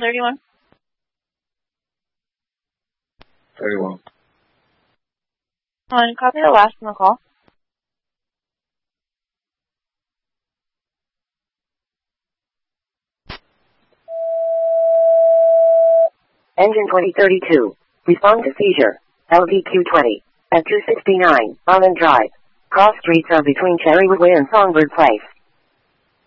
31. 31. Copy the last on the call. Engine 2032. Respond to seizure. LVQ-20. At 269, Island Drive. Cross streets are between Cherrywood Way and Songbird Place.